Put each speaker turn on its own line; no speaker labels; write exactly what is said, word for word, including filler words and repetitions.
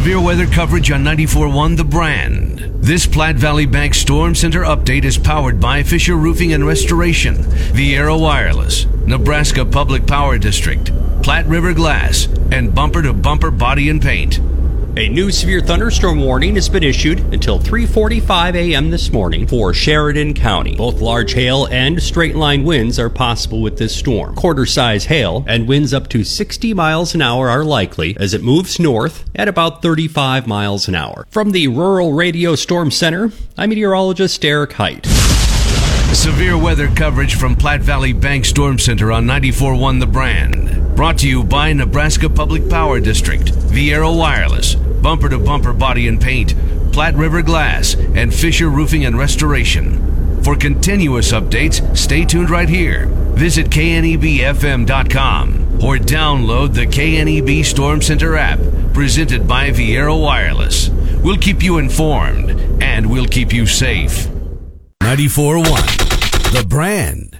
Severe weather coverage on ninety-four point one The Brand. This Platte Valley Bank Storm Center update is powered by Fisher Roofing and Restoration, Viera Wireless, Nebraska Public Power District, Platte River Glass, and Bumper to Bumper Body and Paint.
A new severe thunderstorm warning has been issued until three forty-five a.m. this morning for Sheridan County. Both large hail and straight-line winds are possible with this storm. Quarter-size hail and winds up to sixty miles an hour are likely as it moves north at about thirty-five miles an hour. From the Rural Radio Storm Center, I'm meteorologist Eric Height.
Severe weather coverage from Platte Valley Bank Storm Center on ninety-four point one The Brand. Brought to you by Nebraska Public Power District, Viera Wireless, Bumper to Bumper Body and Paint, Platte River Glass, and Fisher Roofing and Restoration. For continuous updates, stay tuned right here. Visit K N E B F M dot com or download the K N E B Storm Center app, presented by Viera Wireless. We'll keep you informed, and we'll keep you safe. ninety-four point one The Brand.